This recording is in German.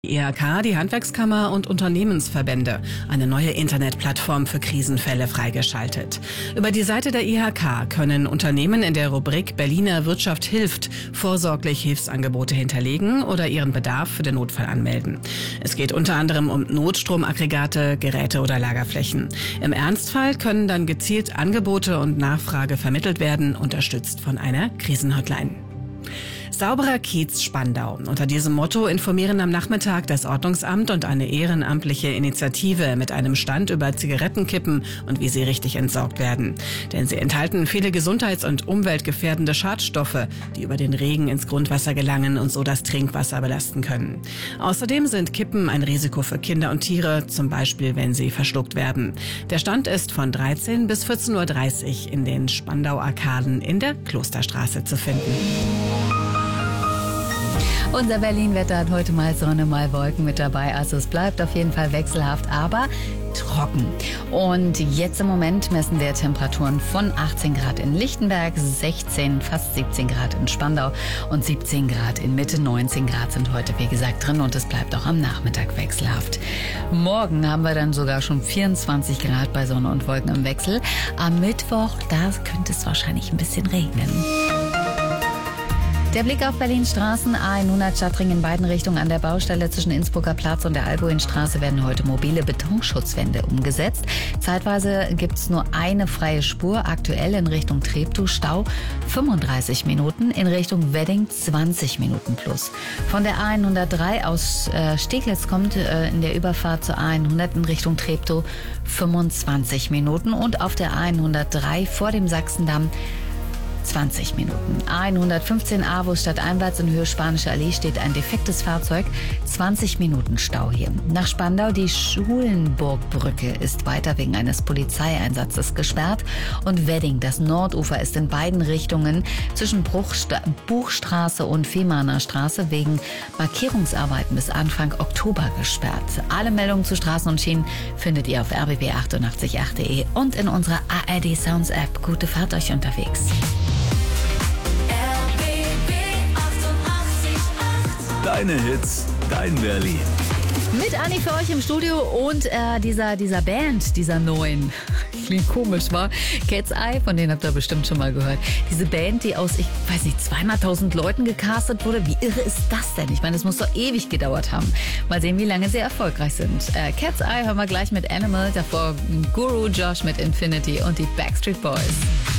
Die IHK, die Handwerkskammer und Unternehmensverbände, eine neue Internetplattform für Krisenfälle freigeschaltet. Über die Seite der IHK können Unternehmen in der Rubrik Berliner Wirtschaft hilft vorsorglich Hilfsangebote hinterlegen oder ihren Bedarf für den Notfall anmelden. Es geht unter anderem um Notstromaggregate, Geräte oder Lagerflächen. Im Ernstfall können dann gezielt Angebote und Nachfrage vermittelt werden, unterstützt von einer Krisenhotline. Sauberer Kiez Spandau. Unter diesem Motto informieren am Nachmittag das Ordnungsamt und eine ehrenamtliche Initiative mit einem Stand über Zigarettenkippen und wie sie richtig entsorgt werden. Denn sie enthalten viele gesundheits- und umweltgefährdende Schadstoffe, die über den Regen ins Grundwasser gelangen und so das Trinkwasser belasten können. Außerdem sind Kippen ein Risiko für Kinder und Tiere, zum Beispiel wenn sie verschluckt werden. Der Stand ist von 13 bis 14.30 Uhr in den Spandau-Arkaden in der Klosterstraße zu finden. Unser Berlin-Wetter hat heute mal Sonne, mal Wolken mit dabei. Also es bleibt auf jeden Fall wechselhaft, aber trocken. Und jetzt im Moment messen wir Temperaturen von 18 Grad in Lichtenberg, 16, fast 17 Grad in Spandau und 17 Grad in Mitte. 19 Grad sind heute, wie gesagt, drin und es bleibt auch am Nachmittag wechselhaft. Morgen haben wir dann sogar schon 24 Grad bei Sonne und Wolken im Wechsel. Am Mittwoch, da könnte es wahrscheinlich ein bisschen regnen. Der Blick auf Berlins Straßen, A100 Stadtring in beiden Richtungen an der Baustelle zwischen Innsbrucker Platz und der Albuinstraße werden heute mobile Betonschutzwände umgesetzt. Zeitweise gibt es nur eine freie Spur, aktuell in Richtung Treptow Stau 35 Minuten, in Richtung Wedding 20 Minuten plus. Von der A103 aus Steglitz kommt in der Überfahrt zur A100 in Richtung Treptow 25 Minuten und auf der A103 vor dem Sachsendamm 20 Minuten. A115a, wo stadteinwärts in Höhe Spanische Allee steht ein defektes Fahrzeug. 20 Minuten Stau hier. Nach Spandau, die Schulenburgbrücke ist weiter wegen eines Polizeieinsatzes gesperrt. Und Wedding, das Nordufer, ist in beiden Richtungen zwischen Buchstraße und Fehmarner Straße wegen Markierungsarbeiten bis Anfang Oktober gesperrt. Alle Meldungen zu Straßen und Schienen findet ihr auf rbb888.de und in unserer ARD Sounds App. Gute Fahrt euch unterwegs. Deine Hits, dein Berlin. Mit Anni für euch im Studio und dieser Band, dieser neuen, klingt komisch, war Cat's Eye, von denen habt ihr bestimmt schon mal gehört. Diese Band, die aus, 200.000 Leuten gecastet wurde. Wie irre ist das denn? Ich meine, es muss doch ewig gedauert haben. Mal sehen, wie lange sie erfolgreich sind. Cat's Eye hören wir gleich mit Animal, davor Guru, Josh mit Infinity und die Backstreet Boys.